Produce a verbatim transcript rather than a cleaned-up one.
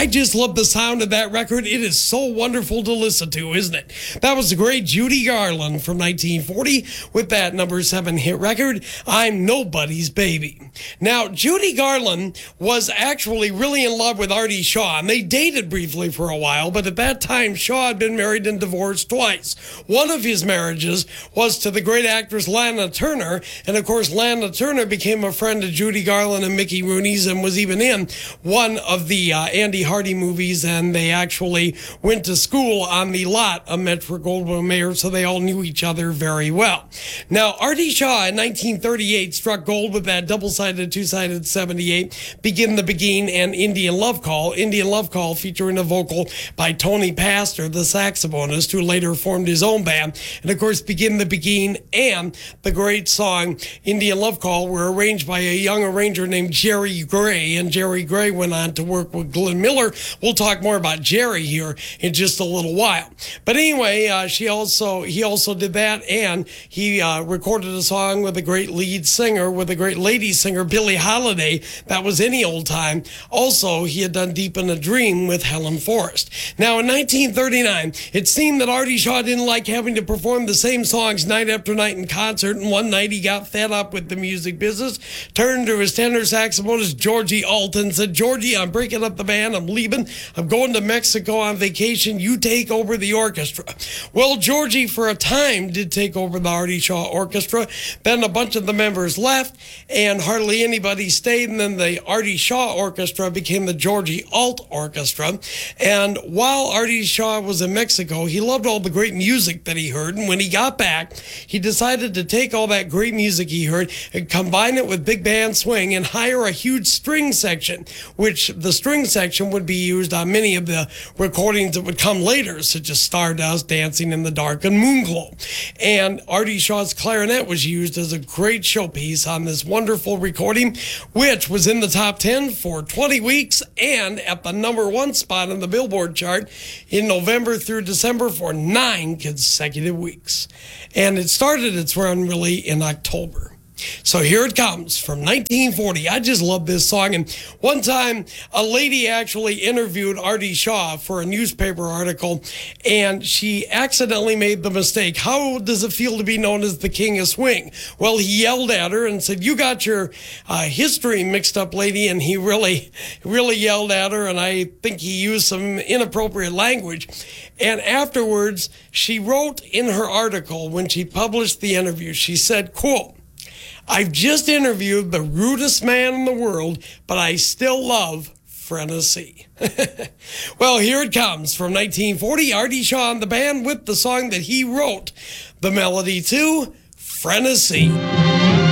I just love the sound of that record. It is so wonderful to listen to, isn't it? That was the great Judy Garland from nineteen forty with that number seven hit record, I'm Nobody's Baby. Now, Judy Garland was actually really in love with Artie Shaw, and they dated briefly for a while, but at that time, Shaw had been married and divorced twice. One of his marriages was to the great actress Lana Turner, and of course, Lana Turner became a friend of Judy Garland and Mickey Rooney's and was even in one of the uh, Andy Hardy movies, and they actually went to school on the lot of Metro-Goldwyn-Mayer, so they all knew each other very well. Now, Artie Shaw in nineteen thirty-eight struck gold with that double-sided, two-sided seventy-eight, Begin the Begin, and Indian Love Call. Indian Love Call featuring a vocal by Tony Pastor, the saxophonist, who later formed his own band. And of course, Begin the Begin and the great song Indian Love Call were arranged by a young arranger named Jerry Gray, and Jerry Gray went on to work with Glenn Miller. We'll talk more about Jerry here in just a little while. But anyway, uh, she also he also did that, and he uh, recorded a song with a great lead singer, with a great lady singer, Billie Holiday. That was Any Old Time. Also, he had done Deep in a Dream with Helen Forrest. Now, in nineteen thirty-nine, it seemed that Artie Shaw didn't like having to perform the same songs night after night in concert, and one night he got fed up with the music business, turned to his tenor saxophonist, Georgie Alton, said, Georgie, I'm breaking up the band, I'm leaving, I'm going to Mexico on vacation, you take over the orchestra. Well, Georgie, for a time, did take over the Artie Shaw Orchestra. Then a bunch of the members left, and hardly anybody stayed, and then the Artie Shaw Orchestra became the Georgie Alt Orchestra. And while Artie Shaw was in Mexico, he loved all the great music that he heard, and when he got back, he decided to take all that great music he heard and combine it with big band swing and hire a huge string section, which the string section would be used on many of the recordings that would come later, such as Stardust, Dancing in the Dark, and Moonglow. And Artie Shaw's clarinet was used as a great showpiece on this wonderful recording, which was in the top ten for twenty weeks and at the number one spot on the Billboard chart in November through December for nine consecutive weeks. And it started its run really in October. So here it comes from nineteen forty. I just love this song. And one time, a lady actually interviewed Artie Shaw for a newspaper article, and she accidentally made the mistake. How does it feel to be known as the King of Swing? Well, he yelled at her and said, you got your uh, history mixed up, lady. And he really, really yelled at her, and I think he used some inappropriate language. And afterwards, she wrote in her article, when she published the interview, she said, quote, I've just interviewed the rudest man in the world, but I still love Frenesy. Well, here it comes from nineteen forty, Artie Shaw and the band with the song that he wrote, the melody to Frenesy.